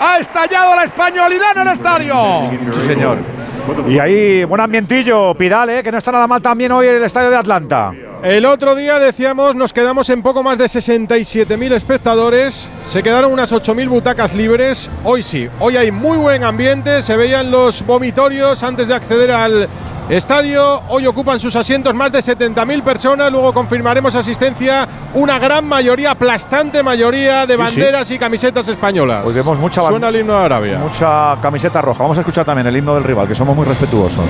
Ha estallado la españolidad en el estadio. Sí, señor. Y ahí, buen ambientillo, Pidal, que no está nada mal también hoy en el estadio de Atlanta. El otro día, decíamos, nos quedamos en poco más de 67.000 espectadores. Se quedaron unas 8.000 butacas libres. Hoy sí, hoy hay muy buen ambiente. Se veían los vomitorios antes de acceder al estadio. Hoy ocupan sus asientos más de 70.000 personas. Luego confirmaremos asistencia. Una gran mayoría, aplastante mayoría de banderas y camisetas españolas. Hoy vemos mucha Suena el himno de Arabia. Mucha camiseta roja. Vamos a escuchar también el himno del rival, que somos muy respetuosos.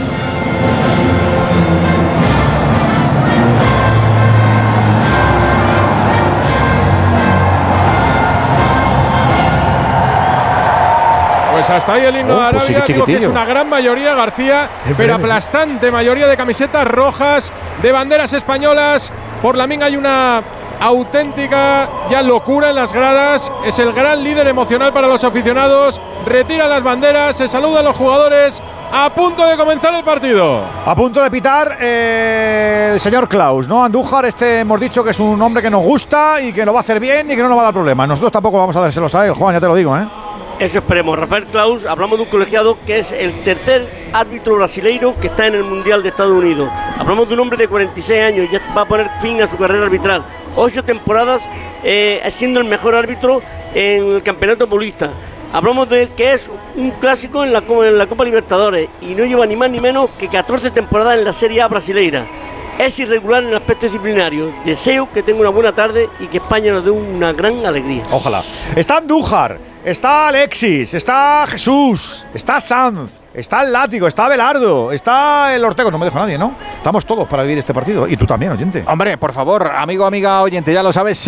Pues hasta ahí el himno de Arabia, digo que es una gran mayoría, García, pero aplastante mayoría de camisetas rojas, de banderas españolas. Por Lamín hay una auténtica ya locura en las gradas. Es el gran líder emocional para los aficionados. Retira las banderas, se saluda a los jugadores. A punto de comenzar el partido. A punto de pitar el señor Klaus, ¿no? Andújar, hemos dicho que es un hombre que nos gusta y que lo va a hacer bien y que no nos va a dar problemas. Nosotros tampoco vamos a dárselos a él, Juan, ya te lo digo, ¿eh? Eso esperemos. Rafael Klaus, hablamos de un colegiado que es el tercer árbitro brasileiro que está en el Mundial de Estados Unidos. Hablamos de un hombre de 46 años, ya va a poner fin a su carrera arbitral. 8 temporadas siendo el mejor árbitro en el campeonato paulista. Hablamos de que es un clásico en la Copa Libertadores y no lleva ni más ni menos que 14 temporadas en la Serie A brasileira. Es irregular en el aspecto disciplinario. Deseo que tenga una buena tarde y que España nos dé una gran alegría. Ojalá. Está Andújar, está Alexis, está Jesús, está Sanz, está el Látigo, está Abelardo, está el Ortego. No me deja nadie, ¿no? Estamos todos para vivir este partido. Y tú también, oyente. Hombre, por favor, amigo, amiga, oyente, ya lo sabes,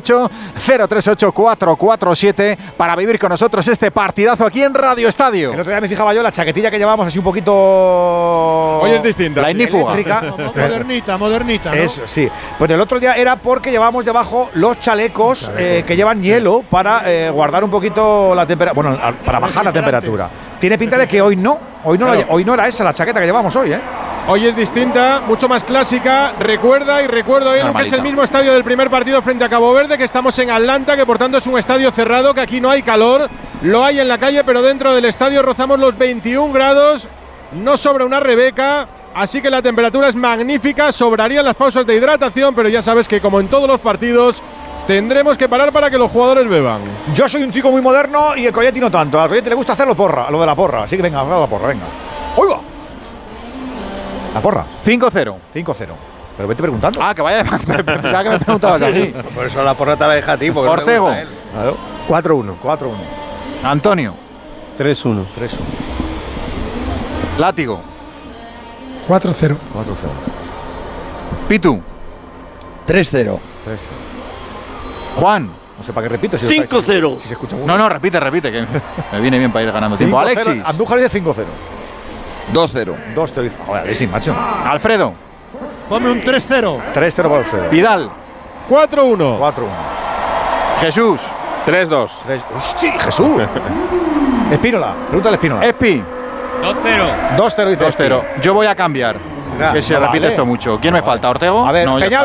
608-038-447 para vivir con nosotros este partidazo aquí en Radio Estadio. El otro día me fijaba yo la chaquetilla que llevábamos así un poquito… Hoy es distinta. La ignífuga. Modernita, ¿no? Eso, sí. Pues el otro día era porque llevábamos debajo los chalecos que llevan hielo para guardar un poquito la temperatura, bueno, para bajar la temperatura. Tiene pinta de que hoy no era esa la chaqueta que llevamos hoy, ¿eh? Hoy es distinta, mucho más clásica. Recuerdo, Edu, que es el mismo estadio del primer partido frente a Cabo Verde, que estamos en Atlanta, que por tanto es un estadio cerrado, que aquí no hay calor, lo hay en la calle, pero dentro del estadio rozamos los 21 grados, no sobra una Rebeca, así que la temperatura es magnífica, sobrarían las pausas de hidratación, pero ya sabes que como en todos los partidos, tendremos que parar para que los jugadores beban. Yo soy un chico muy moderno y el Coyetti no tanto. Al Coyetti le gusta hacerlo porra, lo de la porra. Así que venga, la porra, venga. ¡Uy, va! La porra. 5-0. 5-0. Pero vete preguntando. Ah, que vaya. Pensaba que me preguntabas a mí. Por eso la porra te la deja a ti. Ortego. Claro. 4-1. 4-1. Antonio. 3-1. 3-1. Látigo. 4-0. 4-0. Pitu. 3-0. Juan. No sé para qué repito. 5-0. Si se escucha muy No, repite, que me viene bien para ir ganando tiempo. Alexis. Andújar dice 5-0. 2-0. 2-0 dice. Joder, Alexis, macho. Alfredo. Ponme un 3-0. 3-0 para Alfredo. Vidal. 4-1. 4-1. Jesús. 3-2. 3. ¡Hostia, Jesús! Espínola. Pregúntale a Espínola. Espi. 2-0 dice 2-0. Yo voy a cambiar. Que se repite esto mucho. ¿Quién me falta? ¿Ortego? A ver, no, Peñalba.